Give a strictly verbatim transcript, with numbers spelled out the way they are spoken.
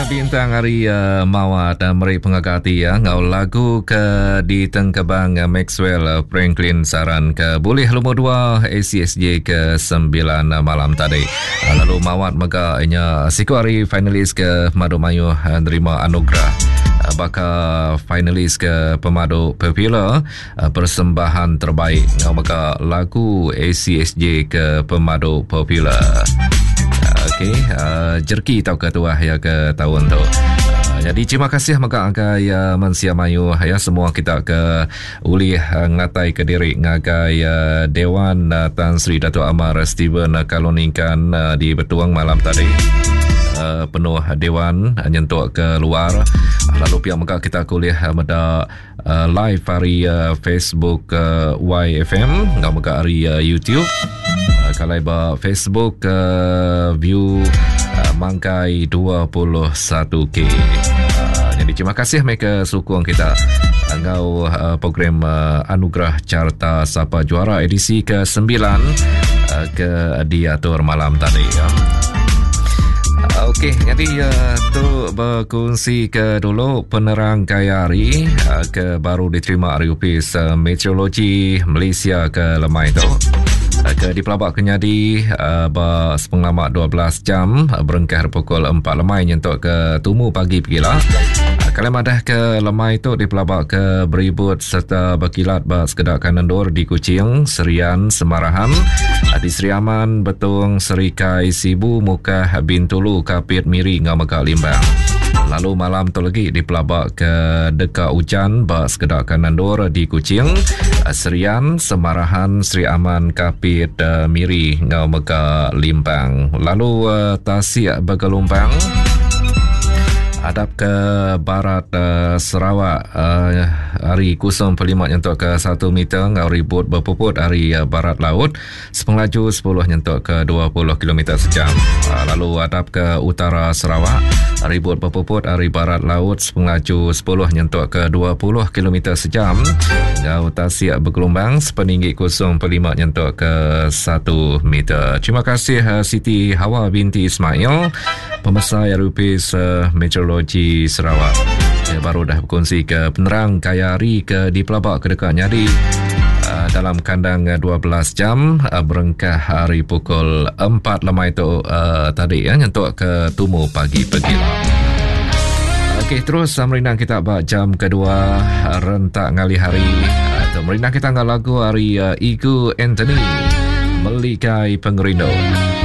bintang hari uh, mawat dan meri pengagati ya ngau lagu ke di tengkebang uh, Maxwell uh, Franklin saran ke boleh lumur dua A C S J ke sembilan uh, malam tadi. Uh, lalu mawat mega inya siku hari finalis ke Madu Mayu uh, nerima anugerah uh, baka finalis ke pemadu popular uh, persembahan terbaik ngau mega lagu A C S J ke pemadu popular. Okey, uh, jerki tau ketua ya ke tahun tu. Uh, jadi terima kasih maka agai uh, Mansia Mayu ya semua kita ke uli uh, ngatai ke diri ngagai uh, Dewan uh, Tan Sri Dato' Amar Steven uh, kaloningkan uh, di Betuang malam tadi. Uh, penuh Dewan uh, nyentuk ke luar. Uh, lalu pihak maka kita kuliah uh, meda uh, live hari uh, Facebook uh, Y F M ngau maka hari uh, YouTube. Uh, kalau ba Facebook uh, view uh, mangkai dua puluh satu K. Uh, jadi terima kasih mereka sokong kita ngau uh, program uh, Anugerah Carta Sapa Juara edisi ke sembilan uh, ke diatur malam tadi ya. Uh, Okey, jadi uh, tu berkongsi ke dulu penerang Kayari uh, ke baru diterima hari upis uh, Meteorologi Malaysia ke lemai tu. Ke di Pelabak Kenyadi uh, ba sepenglamak dua belas jam uh, berengkah pukul empat lemai nyentuk ke Tumu pagi pergilah. Uh, kalau madah ke lemai tu di Pelabak ke Beribut serta berkilat ba sekedak kanandur di Kuching, Serian, Semarahan, uh, di Seri Aman, Betung, Serikai, Sibu, Mukah, Bintulu, Kapit, Miri, ngau mekak Limbang. Lalu malam tu lagi di Pelabak ke Dekat Ujan ba sekedak kanandur di Kuching, uh, Serian, Semarahan, Seri Aman, Kapit, uh, Miri, ngau meka Limpang. Lalu uh, Tasik Begelumpang hadap ke barat uh, Sarawak uh, hari kusum pelimat nyentuk ke satu meter ngau ribut berpuput hari uh, barat laut sepenglaju sepuluh nyentuk ke dua puluh kilometer sejam. Uh, lalu hadap ke utara Sarawak ribut berpuput hari barat laut sepenglaju sepuluh nyentuk ke dua puluh kilometer sejam. Ngau Tasik Bergelombang sepeninggi kusum pelimat nyentuk ke satu meter. Terima kasih uh, Siti Hawa binti Ismail, pemesai Arupis uh, Meteorologi Sarawak. Ya, baru dah berkongsi ke penerang Kayari ke di Pelabak ke dekat Nyadi uh, dalam kandang uh, dua belas jam uh, berengkah hari pukul empat lemai tu uh, tadi ya nyentuk ke Tumu pagi pergilah. Okey, terus uh, merindang kita bak jam kedua uh, rentak ngali hari atau uh, merindang kita ngal lagu hari uh, Igu Anthony Melikai Pengerindu.